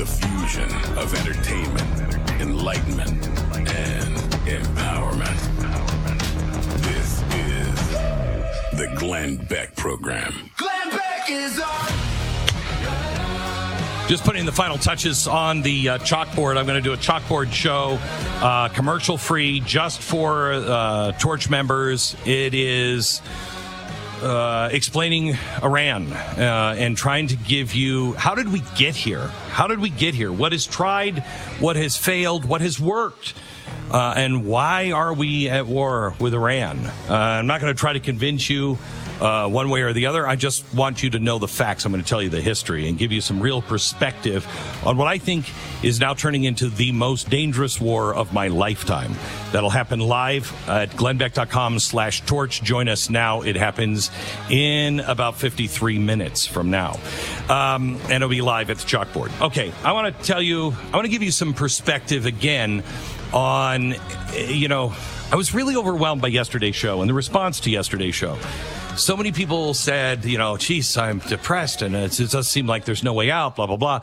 The fusion of entertainment, enlightenment, and empowerment. This is the Glenn Beck Program. Glenn Beck is on. Just putting the final touches on the chalkboard. I'm going to do a chalkboard show, commercial-free, just for Torch members. It is explaining Iran and trying to give you, how did we get here? How did we get here? What has tried? What has failed? What has worked? And why are we at war with Iran? I'm not going to try to convince you one way or the other. I just want you to know the facts. I'm going to tell you the history and give you some real perspective on what I think is now turning into the most dangerous war of my lifetime. That'll happen live at glennbeck.com/torch. Join us now. It happens in about 53 minutes from now. And it'll be live at the chalkboard. Okay, I want to give you some perspective again on, I was really overwhelmed by yesterday's show and the response to yesterday's show. So many people said, geez, I'm depressed and it does seem like there's no way out, blah, blah, blah.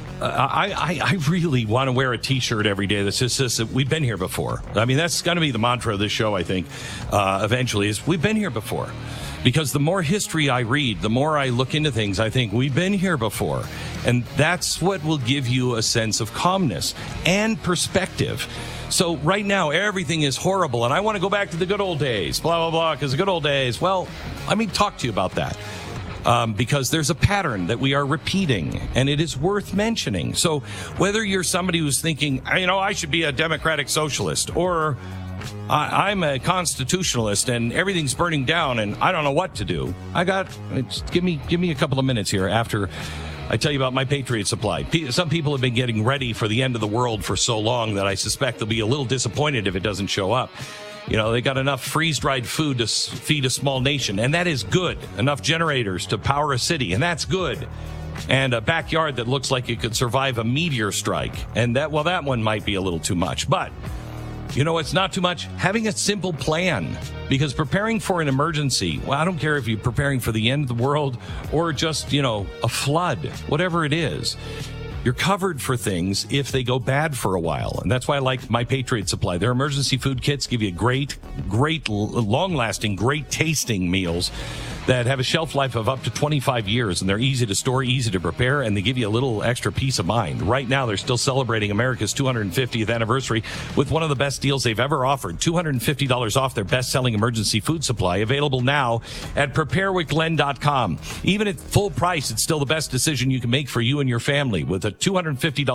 I really want to wear a T-shirt every day that says we've been here before. I mean, that's going to be the mantra of this show, I think, eventually, is we've been here before. Because the more history I read, the more I look into things, I think we've been here before. And that's what will give you a sense of calmness and perspective. So right now, everything is horrible, and I want to go back to the good old days, blah, blah, blah, because the good old days, well, let me talk to you about that. Because there's a pattern that we are repeating, and it is worth mentioning. So whether you're somebody who's thinking, I should be a democratic socialist, or I'm a constitutionalist and everything's burning down and I don't know what to do, give me a couple of minutes here after I tell you about my Patriot Supply. Some people have been getting ready for the end of the world for so long that I suspect they'll be a little disappointed if it doesn't show up. They got enough freeze-dried food to feed a small nation, and that is good. Enough generators to power a city, and that's good. And a backyard that looks like it could survive a meteor strike. And that one might be a little too much. But, it's not too much. Having a simple plan. Because preparing for an emergency, I don't care if you're preparing for the end of the world or just, a flood, whatever it is. You're covered for things if they go bad for a while. And that's why I like my Patriot Supply. Their emergency food kits give you great, long-lasting, great tasting meals that have a shelf life of up to 25 years, and they're easy to store, easy to prepare, and they give you a little extra peace of mind. Right now, they're still celebrating America's 250th anniversary with one of the best deals they've ever offered, $250 off their best-selling emergency food supply, available now at preparewithglenn.com. Even at full price, it's still the best decision you can make for you and your family with a $250